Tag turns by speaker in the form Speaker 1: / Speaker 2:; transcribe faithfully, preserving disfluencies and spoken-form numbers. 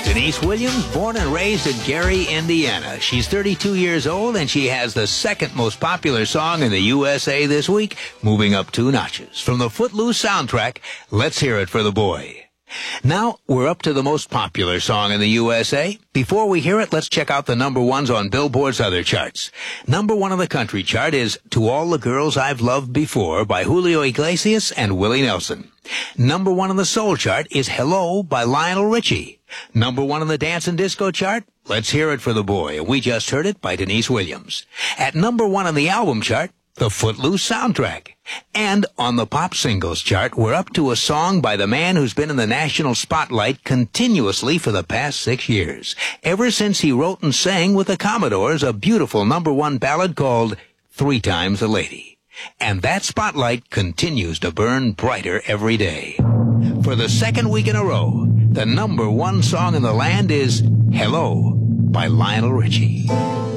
Speaker 1: Denise Williams, born and raised in Gary, Indiana. She's thirty-two years old, and she has the second most popular song in the U S A this week, moving up two notches. From the Footloose soundtrack, let's hear it for the boy. Now, we're up to the most popular song in the U S A. Before we hear it, let's check out the number ones on Billboard's other charts. Number one on the country chart is To All the Girls I've Loved Before by Julio Iglesias and Willie Nelson. Number one on the soul chart is Hello by Lionel Richie. Number one on the dance and disco chart, Let's Hear It for the Boy, and we just heard it by Denise Williams. At number one on the album chart, The Footloose soundtrack. And on the pop singles chart, we're up to a song by the man who's been in the national spotlight continuously for the past six years. Ever since he wrote and sang with the Commodores a beautiful number one ballad called Three Times a Lady. And that spotlight continues to burn brighter every day. For the second week in a row, the number one song in the land is Hello by Lionel Richie.